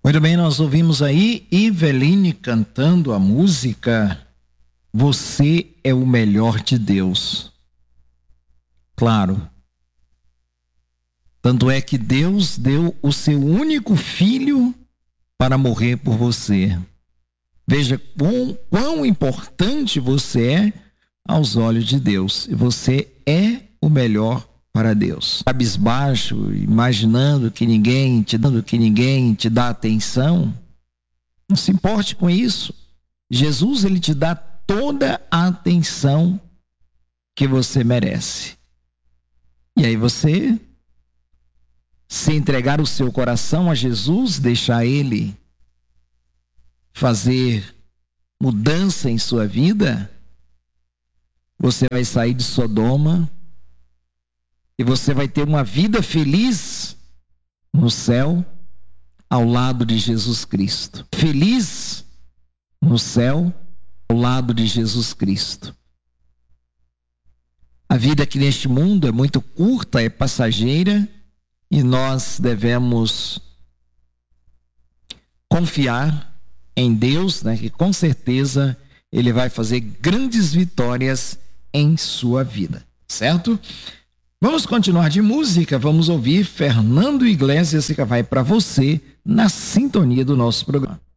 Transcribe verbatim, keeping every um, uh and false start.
Muito bem, nós ouvimos aí Iveline cantando a música Você é o Melhor de Deus. Claro. Tanto é que Deus deu o seu único filho para morrer por você. Veja quão, quão importante você é aos olhos de Deus. E você é o melhor para Deus. Cabisbaixo, imaginando que ninguém te dando que ninguém te dá atenção, não se importe com isso. Jesus, ele te dá toda a atenção que você merece. E aí você se entregar o seu coração a Jesus, deixar ele fazer mudança em sua vida, você vai sair de Sodoma e você vai ter uma vida feliz no céu ao lado de Jesus Cristo. Feliz no céu ao lado de Jesus Cristo. A vida aqui neste mundo é muito curta, é passageira, e nós devemos confiar em Deus, né, que com certeza Ele vai fazer grandes vitórias em sua vida, certo? Vamos continuar de música, vamos ouvir Fernando Iglesias, que vai para você na sintonia do nosso programa.